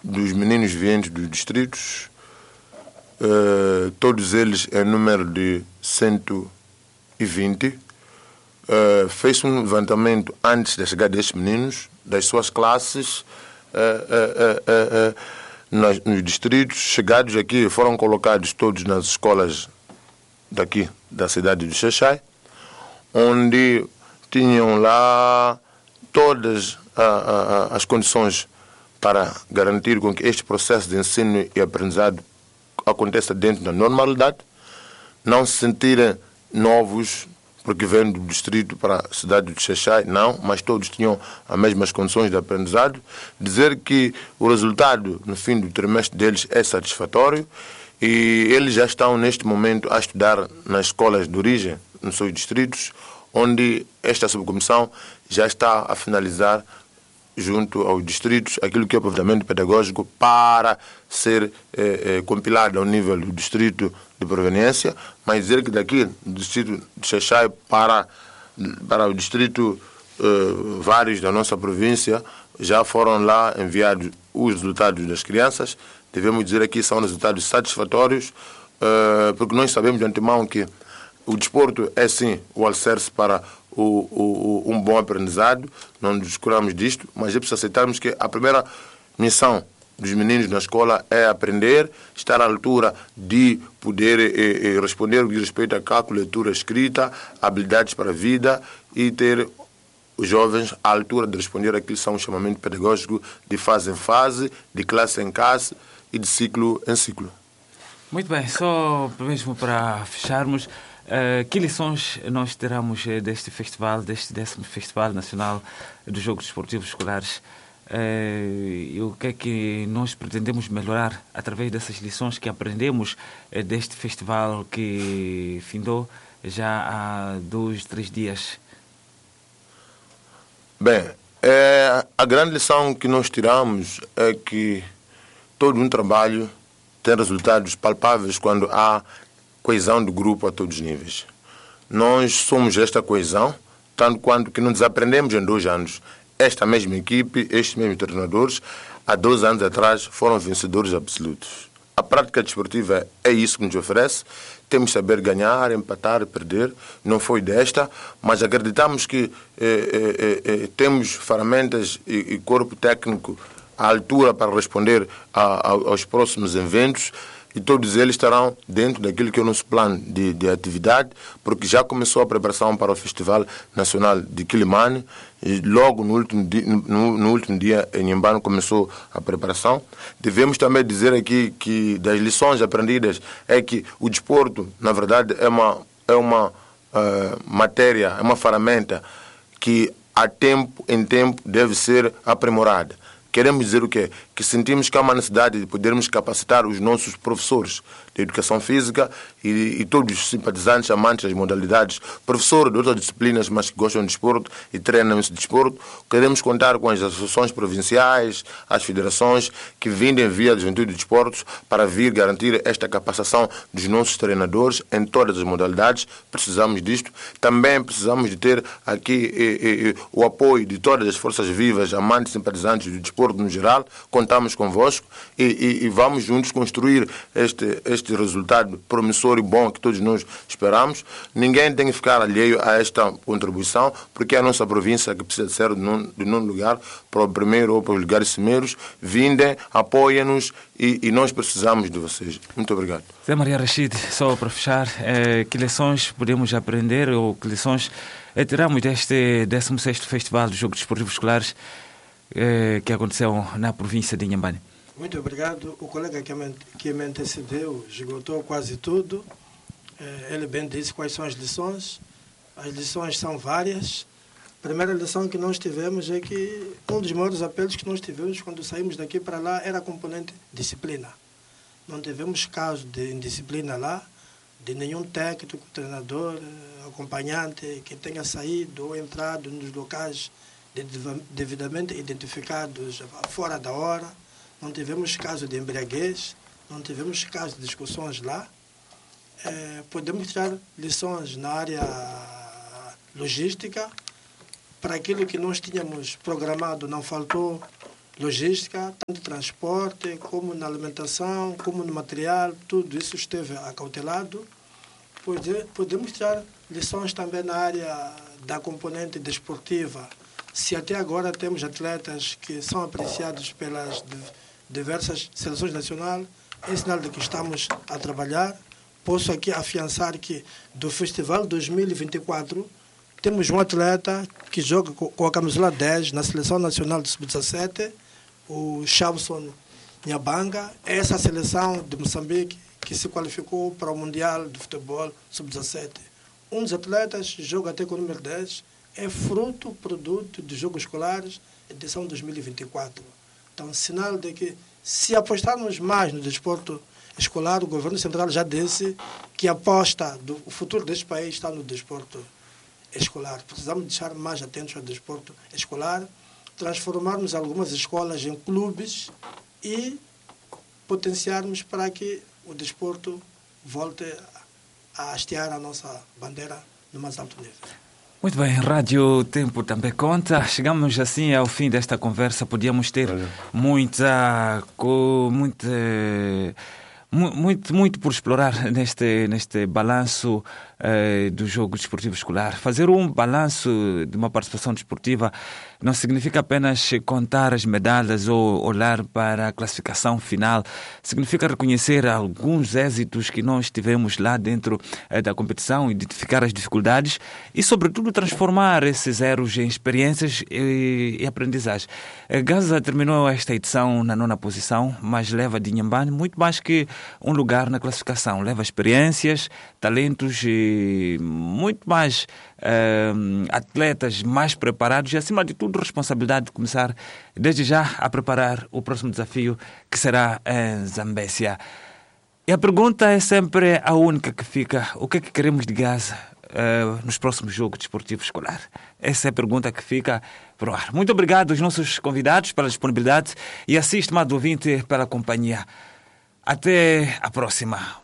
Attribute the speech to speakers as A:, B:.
A: dos meninos vientes dos distritos, todos eles em número de 120. Fez um levantamento antes da chegada destes meninos, das suas classes, nos distritos. Chegados aqui, foram colocados todos nas escolas daqui, da cidade de Xai-Xai, onde tinham lá todas as condições para garantir com que este processo de ensino e aprendizado aconteça dentro da normalidade, não se sentirem novos porque vêm do distrito para a cidade de Xai-Xai, não, mas todos tinham as mesmas condições de aprendizado. Dizer que o resultado no fim do trimestre deles é satisfatório e eles já estão neste momento a estudar nas escolas de origem, nos seus distritos, onde esta subcomissão já está a finalizar junto aos distritos aquilo que é o aproveitamento pedagógico para ser compilado ao nível do distrito de proveniência, mas dizer que daqui do distrito de Xai-Xai para o distrito vários da nossa província já foram lá enviados os resultados das crianças. Devemos dizer aqui que são resultados satisfatórios, porque nós sabemos de antemão que o desporto é sim o alicerce para um bom aprendizado, não discuramos disto, mas é preciso aceitarmos que a primeira missão dos meninos na escola é aprender, estar à altura de poder responder o que diz respeito a cálculo, leitura, escrita, habilidades para a vida e ter os jovens à altura de responder aquilo que são um chamamento pedagógico de fase em fase, de classe em classe e de ciclo em ciclo.
B: Muito bem, só mesmo para fecharmos, que lições nós teremos deste festival, deste 10º Festival Nacional dos Jogos Desportivos Escolares? E o que é que nós pretendemos melhorar através dessas lições que aprendemos deste festival que findou já há 2, 3 dias?
A: Bem, a grande lição que nós tiramos é que todo um trabalho tem resultados palpáveis quando há coesão do grupo a todos os níveis. Nós somos esta coesão, tanto quanto que não desaprendemos em 2 anos. Esta mesma equipe, estes mesmos treinadores, há 12 anos atrás, foram vencedores absolutos. A prática desportiva é isso que nos oferece. Temos de saber ganhar, empatar, perder. Não foi desta, mas acreditamos que temos ferramentas e corpo técnico à altura para responder aos próximos eventos. E todos eles estarão dentro daquilo que é o nosso plano de atividade, porque já começou a preparação para o Festival Nacional de Quilimane, e logo no último dia em Inhambane começou a preparação. Devemos também dizer aqui que das lições aprendidas é que o desporto, na verdade, é uma matéria, é uma ferramenta que em tempo deve ser aprimorada. Queremos dizer o quê? Que sentimos que há uma necessidade de podermos capacitar os nossos professores de educação física e todos os simpatizantes, amantes das modalidades, professores de outras disciplinas, mas que gostam de desporto e treinam esse desporto. Queremos contar com as associações provinciais, as federações que vindem via da Juventude de Desportos para vir garantir esta capacitação dos nossos treinadores em todas as modalidades. Precisamos disto. Também precisamos de ter aqui o apoio de todas as forças vivas, amantes e simpatizantes do desporto no geral. Contamos convosco e vamos juntos construir este resultado promissor e bom que todos nós esperamos. Ninguém tem que ficar alheio a esta contribuição, porque é a nossa província que precisa ser de nono lugar para o primeiro ou para os lugares cimeiros. Vindem, apoiem-nos e nós precisamos de vocês. Muito obrigado.
B: Zé Maria Rachid, só para fechar, que lições podemos aprender ou que lições tiramos deste 16º Festival dos Jogos Desportivos Escolares que aconteceu na província de Inhambane?
C: Muito obrigado. O colega que me antecedeu esgotou quase tudo. Ele bem disse quais são as lições. As lições são várias. A primeira lição que nós tivemos é que um dos maiores apelos que nós tivemos quando saímos daqui para lá era a componente disciplina. Não tivemos caso de indisciplina lá, de nenhum técnico, treinador, acompanhante que tenha saído ou entrado nos locais devidamente identificados fora da hora. Não tivemos caso de embriaguez, não tivemos caso de discussões lá. Podemos tirar lições na área logística. Para aquilo que nós tínhamos programado não faltou logística, tanto transporte, como na alimentação, como no material, tudo isso esteve acautelado. Podemos tirar lições também na área da componente desportiva. Se até agora temos atletas que são apreciados pelas diversas seleções nacionais, é sinal de que estamos a trabalhar. Posso aqui afiançar que do Festival 2024 temos um atleta que joga com a camisola 10 na Seleção Nacional de Sub-17, o Chavson Nyabanga. Essa seleção de Moçambique que se qualificou para o Mundial de Futebol Sub-17. Um dos atletas joga até com o número 10, é produto de Jogos Escolares, edição 2024. Então, sinal de que, se apostarmos mais no desporto escolar, o governo central já disse que a aposta do futuro deste país está no desporto escolar. Precisamos deixar mais atentos ao desporto escolar, transformarmos algumas escolas em clubes e potenciarmos para que o desporto volte a hastear a nossa bandeira no mais alto nível.
B: Muito bem, Rádio Tempo também conta. Chegamos assim ao fim desta conversa. Podíamos ter muito por explorar neste balanço do jogo desportivo escolar. Fazer um balanço de uma participação desportiva não significa apenas contar as medalhas ou olhar para a classificação final. Significa reconhecer alguns êxitos que nós tivemos lá dentro da competição, identificar as dificuldades e, sobretudo, transformar esses erros em experiências e aprendizagens. Gaza terminou esta edição na 9ª posição, mas leva de Inhambane muito mais que um lugar na classificação. Leva experiências, talentos e muito mais atletas mais preparados e, acima de tudo, responsabilidade de começar desde já a preparar o próximo desafio, que será em Zambésia. E a pergunta é sempre a única que fica: o que é que queremos de Gaza nos próximos Jogos Desportivos Escolar? Essa é a pergunta que fica para o ar. Muito obrigado aos nossos convidados pela disponibilidade e, estimado ouvinte, pela companhia. Até a próxima.